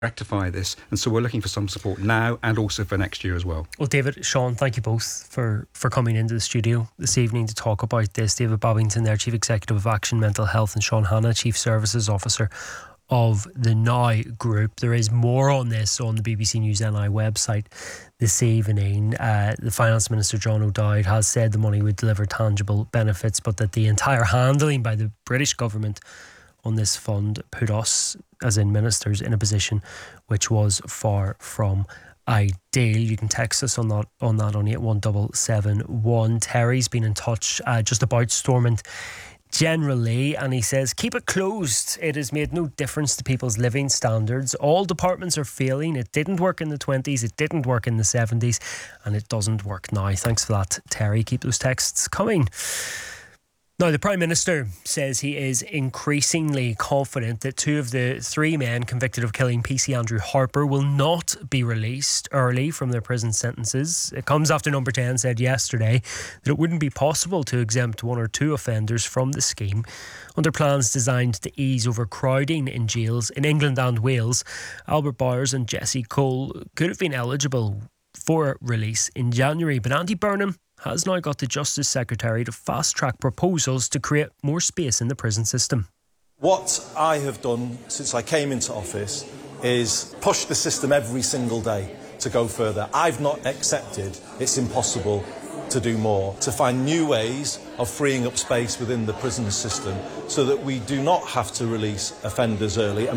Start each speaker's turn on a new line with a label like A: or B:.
A: rectify this, and so we're looking for some support now and also for next year as well.
B: Well, David, Sean, thank you both for coming into the studio this evening to talk about this. David Bobbington there, Chief Executive of Action Mental Health, and Sean Hanna, Chief Services Officer of the Now Group. There is more on this on the BBC News NI website this evening. The Finance Minister John O'Dowd has said the money would deliver tangible benefits, but that the entire handling by the British government on this fund put us, as in ministers, in a position which was far from ideal. You can text us on that on 81771. Terry's been in touch just about Stormont generally, and he says, keep it closed. It has made no difference to people's living standards. All departments are failing. It didn't work in the 20s, it didn't work in the 70s, and it doesn't work now. Thanks for that, Terry. Keep those texts coming. Now, the Prime Minister says he is increasingly confident that 2 of the 3 men convicted of killing PC Andrew Harper will not be released early from their prison sentences. It comes after Number 10 said yesterday that it wouldn't be possible to exempt 1 or 2 offenders from the scheme. Under plans designed to ease overcrowding in jails in England and Wales, Albert Bowers and Jesse Cole could have been eligible for release in January, but Andy Burnham has now got the Justice Secretary to fast-track proposals to create more space in the prison system.
C: What I have done since I came into office is push the system every single day to go further. I've not accepted it's impossible to do more, to find new ways of freeing up space within the prison system so that we do not have to release offenders early.